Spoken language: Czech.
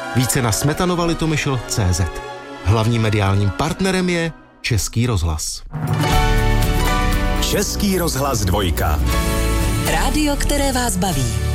Více na smetanova-litomyšl.cz. Hlavním mediálním partnerem je Český rozhlas. Český rozhlas 2. Rádio, které vás baví.